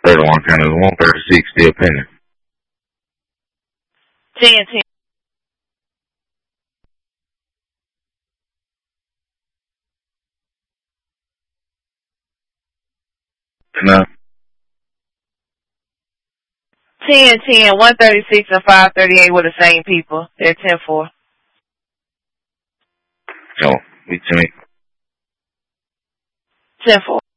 131 county, 136 still pending. 10-10. No. 10-10, 136 and 538 were the same people. They're 10-4. Oh, we 10. 10-4.